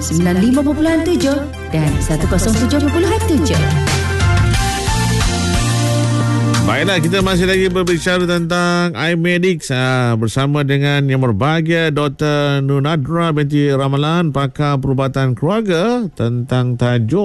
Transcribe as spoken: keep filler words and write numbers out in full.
sembilan puluh lima perpuluhan tujuh dan seratus tujuh perpuluhan tujuh. Baiklah, kita masih lagi berbicara tentang iMedix ha, bersama dengan yang berbahagia Doktor Nunadra binti Ramalan, pakar perubatan keluarga, tentang tajuk